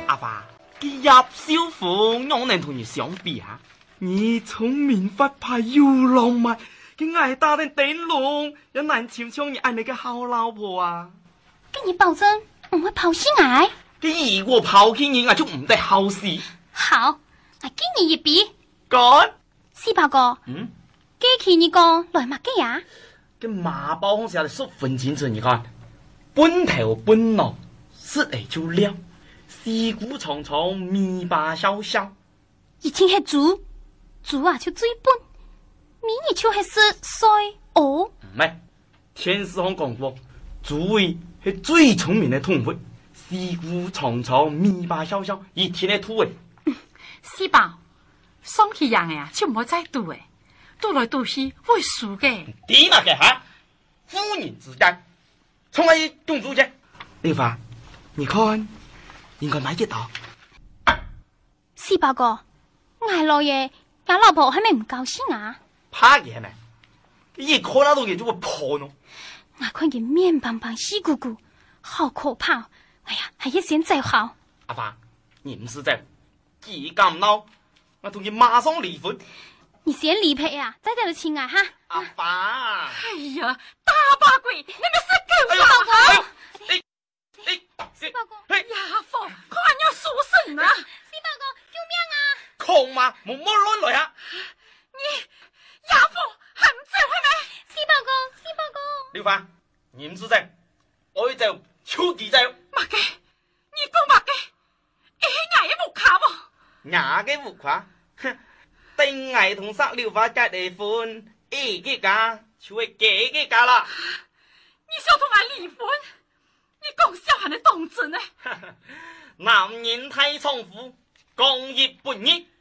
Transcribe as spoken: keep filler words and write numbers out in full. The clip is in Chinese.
阿爸，佢葉少婦我能同你相比啊？你聰明發派又浪漫，佢愛打定頂籠，又難瞧瞧你愛你個好老婆啊！ 跟你保證唔會拋棄我。 佢如果拋棄你，我就唔得好事。 好，我給你一筆。 幹？ 四八哥， 嗯， 幾期你講來乜嘅呀？ cái mà bao không sẽ xuất phần chính trị你看，本頭本腦，說嚟就了，四股長長，尾巴小小。 以前係豬，豬啊就最笨，咪你就係是衰哦。 唔係，天師兄講過，豬位係最聰明嘅動物，四股長長，尾巴小小，一天嘅土誒。 四寶，雙起人呀，就唔好再賭誒。賭來賭去會輸嘅。 點啊嘅吓？夫人之間，從來動豬嘅。劉華，你看，應該買得到。 四八哥，我老爺，我老婆係咪唔高興啊？ 怕嘅係咪？一看那東西就會破咯。 我看見面胖胖細鼓鼓，好可怕。哎呀，還一先走好。 阿爸，你唔是走，幾咁鬧，我同佢馬上離婚。 你先離婚啊，再在度親愛哈。 阿爸， 哎呀，大把鬼，你們是狗老婆！ 你你四八哥， 呀父，看要輸神啊！ 四八哥，救命啊！ 狂嘛，冇乜亂來啊！ 你呀父，肯走係咪？ 四八哥，四八哥， 劉華，你唔是走，我要走，超級走。 乜嘅？你講乜嘅？誒，伢嘅木卡喎？ 伢嘅木卡，哼！定係同殺廖法結離婚，誒嘅家就係幾嘅家啦。 你想同我離婚？你講小孩的動子呢？ 男人太倉庫，講業半業。